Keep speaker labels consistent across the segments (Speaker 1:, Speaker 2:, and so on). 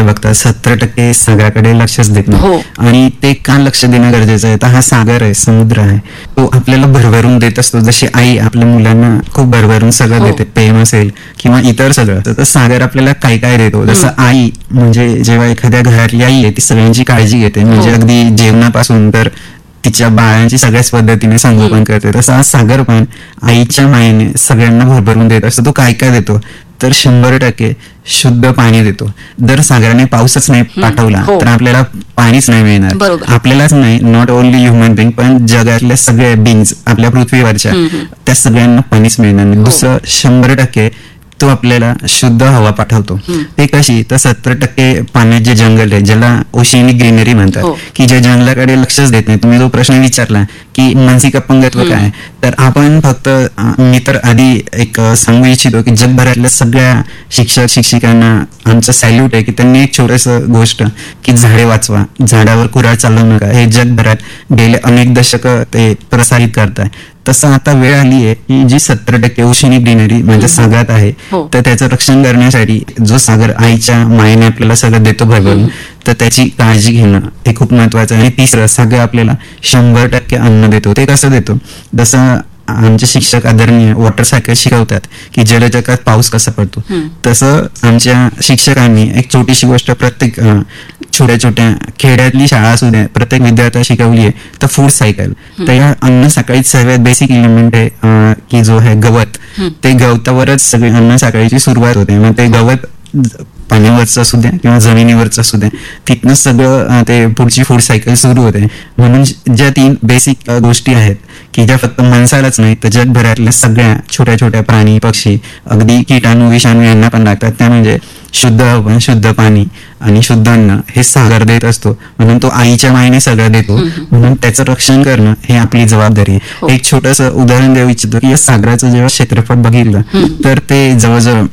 Speaker 1: बघता 70% सागराकडे लक्षच देत नाही.
Speaker 2: हो.
Speaker 1: आणि ते का लक्ष देणं गरजेचं आहे, तर हा सागर आहे, समुद्र आहे, तो आपल्याला भरभरून देत असतो. जशी आई आपल्या मुलांना खूप भरभरून सगळं
Speaker 2: हो.
Speaker 1: देते, प्रेम असेल किंवा इतर सगळं, तर सागर आपल्याला काय काय देतो. जसं आई म्हणजे जेव्हा एखाद्या घरातली आई आहे ती सगळ्यांची काळजी घेते, म्हणजे
Speaker 2: हो.
Speaker 1: अगदी जेवणापासून तर तिच्या बाळांची सगळ्याच पद्धतीने संगोपन करते, तसं हा सागर पण आईच्या मायेने सगळ्यांना भरभरून देत असतो. तो काय काय देतो, तर 100% शुद्ध पाणी देतो. जर सागराने पाऊसच नाही पाठवला
Speaker 2: हो.
Speaker 1: तर आपल्याला पाणीच नाही मिळणार.
Speaker 2: बरोबर.
Speaker 1: आपल्यालाच नाही, नॉट ओनली ह्युमन बिंग, पण जगातल्या सगळ्या बिंग्स आपल्या पृथ्वीवरच्या त्या सगळ्यांना पाणीच मिळणार नाही. दुसरं 100% तो आपल्याला शुद्ध हवा पाठवतो. ते कशी, तर 70% पाण्यात जे जंगल आहे, ज्याला ओशियनिक ग्रीनरी म्हणतात,
Speaker 2: हो.
Speaker 1: की जे जंगलाकडे लक्षच देत नाही. तुम्ही जो प्रश्न विचारला की मानसिक अपंगत्व काय, तर आपण फक्त मी तर आधी एक सांगू इच्छितो की जगभरातल्या सगळ्या शिक्षक शिक्षिकांना आमचं सॅल्यूट आहे की त्यांनी एक छोटस गोष्ट की झाडे वाचवा, झाडावर कुऱ्हाड चालवू नका, हे जगभरात गेले अनेक दशक ते प्रसारित करताय. तसं आता वेळ आली आहे की जी 70% ओशियनिक ग्रीनरी म्हणजे सागरात आहे,
Speaker 2: हो.
Speaker 1: तर त्याचं रक्षण करण्यासाठी जो सागर आईच्या मायेने आपल्याला सगळं देतो भरभरून, तर त्याची काळजी घेणं हे खूप महत्वाचं आहे. आणि तिसरं, सागर आपल्याला 100% अन्न देतो. ते कसं देतो, जसं आमचे शिक्षक आदरणीय वॉटर सायकल शिकवतात की जलचक्रात पाऊस कसा पडतो, तसं आमच्या शिक्षकांनी एक छोटीशी गोष्ट प्रत्येक छोट्या छोट्या खेड्यातली शाळा असू द्या, प्रत्येक विद्यार्थ्याला शिकवली आहे, तर फूड सायकल. तर या अन्न साखळीत सर्वात बेसिक एलिमेंट आहे की जो आहे गवत. ते गवतावरच सगळे अन्न साखळीची सुरुवात होते. मग ते गवत पाण्यावरचं असू द्या किंवा जमिनीवरचं असू द्या, तिथनं सगळं ते पुढची फूड सायकल सुरू होते. म्हणून ज्या 3 बेसिक गोष्टी आहेत की ज्या फक्त माणसालाच नाही तर जगभरातल्या सगळ्या छोट्या छोट्या प्राणी पक्षी अगदी कीटाणू विषाणू यांना पण लागतात, त्या म्हणजे शुद्ध हवा, शुद्ध पाणी आणि शुद्ध अन्न हे सागर देत असतो. म्हणून तो आईच्या मायेने सगळं देतो, म्हणून त्याचं रक्षण करणं हे आपली जबाबदारी आहे. एक छोटस उदाहरण देऊ इच्छितो की या सागराचं जेव्हा क्षेत्रफळ बघितलं तर ते जवळजवळ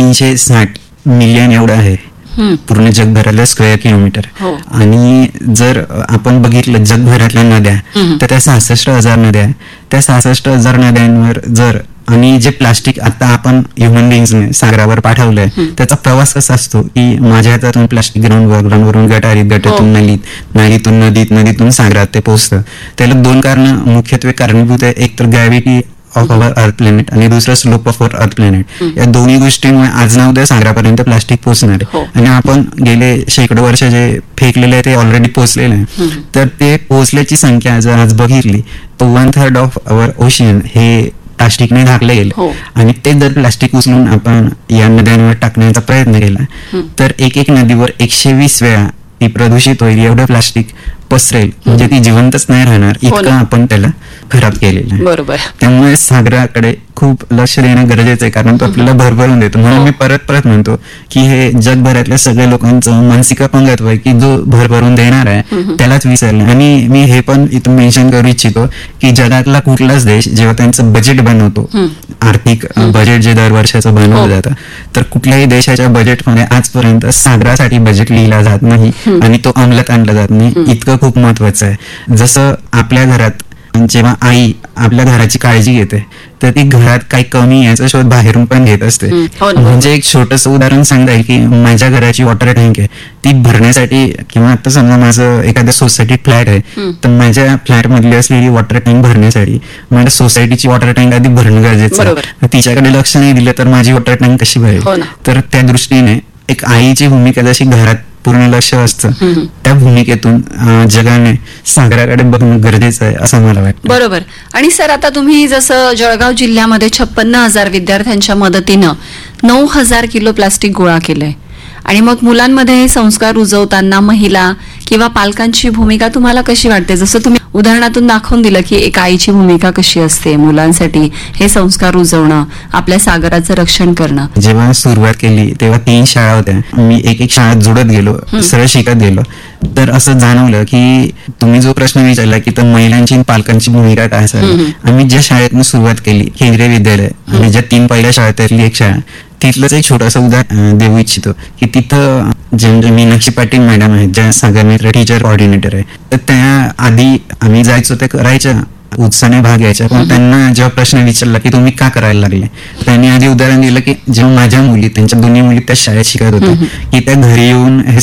Speaker 1: 360 मिलियन एवढं आहे पूर्ण जगभरातल्या स्क्वेअर किलोमीटर. आणि जर आपण बघितलं जगभरातल्या नद्या, तर त्या 66,000 नद्या, त्या 66,000 नद्यांवर जर आणि जे प्लास्टिक आता आपण ह्युमन बिंग्सने सागरावर पाठवलंय, त्याचा प्रवास कसा असतो की माझ्या हातातून प्लास्टिक ग्राउंडवरून गटारीत, गटातून नलीत, नलीतून नदीत, नदीतून सागरात ते पोहोचतं. त्याला 2 कारणं मुख्यत्वे कारणीभूत आहे. एक तर ग्रॅव्हिटी ऑफ अवर अर्थ प्लॅनेट आणि दुसरं स्लोप ऑफ अवर अर्थ प्लॅनेट. या दोन्ही गोष्टींमुळे आज ना उद्या सागरापर्यंत प्लास्टिक पोहोचणार आहे. आणि आपण गेले शेकडो वर्ष जे फेकलेले आहे ते ऑलरेडी पोहोचलेले आहे. तर ते पोहोचल्याची संख्या जर आज बघितली तर 1/3 ऑफ अवर ओशियन हे प्लास्टिकने झाकले गेले. आणि ते जर प्लास्टिक उचलून आपण या नद्यांवर टाकण्याचा प्रयत्न केला तर एक नदीवर 120 वेळा ती प्रदूषित होईल, एवढं प्लास्टिक पसरेल, म्हणजे ती जिवंतच नाही राहणार, इतकं आपण त्याला खराब केलेलं आहे.
Speaker 2: बरोबर.
Speaker 1: त्यामुळे सागराकडे खूप लक्ष देणं गरजेचं आहे, कारण तो आपल्याला भरभरून देतो. म्हणून मी परत म्हणतो की हे जगभरातल्या सगळ्या लोकांचं मानसिक अपंगत्व आहे की जो भरभरून देणार आहे त्यालाच विसरलं. आणि मी हे पण इथून मेन्शन करू इच्छितो की जगातला कुठलाच देश जेव्हा त्यांचं बजेट बनवतो, आर्थिक बजेट जे दर वर्षाचं बनवलं जातं, तर कुठल्याही देशाच्या बजेटमध्ये आजपर्यंत सागरासाठी बजेट लिहिला जात नाही आणि तो अंमलात आणला जात नाही. इतकं खूप महत्वाचं आहे. जसं आपल्या घरात जेव्हा आई आपल्या घराची काळजी घेते तर ती घरात काही कमी याचा शोध बाहेरून पण घेत असते. म्हणजे एक छोटस उदाहरण सांगता येईल की माझ्या घराची वॉटर टँक आहे, ती भरण्यासाठी किंवा आता समजा माझं एखाद्या सोसायटीत फ्लॅट आहे तर माझ्या फ्लॅट मधली असलेली वॉटर टँक भरण्यासाठी माझ्या सोसायटीची वॉटर टँक आधी भरणं गरजेचं आहे. तिच्याकडे लक्ष नाही दिलं तर माझी वॉटर टँक कशी भरेल. तर त्या दृष्टीने एक आईची भूमिका जशी घरात पूर्ण लक्ष असतं, त्या भूमिकेतून जगाने सागराकडे बघणं गरजेचं आहे असं मला वाटतं.
Speaker 2: बरोबर. आणि सर, आता तुम्ही जसं जळगाव जिल्ह्यामध्ये 56,000 विद्यार्थ्यांच्या मदतीनं 9,000 किलो प्लास्टिक गोळा केलंय, आणि मग मुलांमध्ये हे संस्कार रुजवताना महिला किंवा पालकांची भूमिका तुम्हाला कशी वाटते? जसं तुम्ही उदाहरणातून दाखवून दिलं की एक आईची भूमिका कशी असते मुलांसाठी हे संस्कार रुजवणं, आपल्या सागराचं रक्षण करणं.
Speaker 1: जेव्हा सुरुवात केली तेव्हा 3 शाळा होत्या, मी एक शाळेत जुळत गेलो, सरळ शिकत गेलो, तर असं जाणवलं की तुम्ही जो प्रश्न विचारला की तर महिलांची आणि पालकांची भूमिका काय असेल, आम्ही ज्या शाळेतून सुरुवात केली केंद्रीय विद्यालय आणि ज्या 3 पहिल्या शाळेतली एक शाळा, तिथलंच एक छोटंसं उदाहरण देऊ इच्छितो की तिथं जे मीनाक्षी पाटील मॅडम आहेत, ज्या सागर मित्र टीचर कोऑर्डिनेटर आहे, तर त्या आधी आम्ही जायचो ते करायच्या उत्साहाने भाग घ्यायच्या, पण त्यांना जेव्हा प्रश्न विचारला की तुम्ही का करायला लागले, त्यांनी आधी उदाहरण दिलं की जेव्हा माझ्या मुली, त्यांच्या दोन्ही मुली त्या शाळेत शिकत होत्या की त्या घरी येऊन हे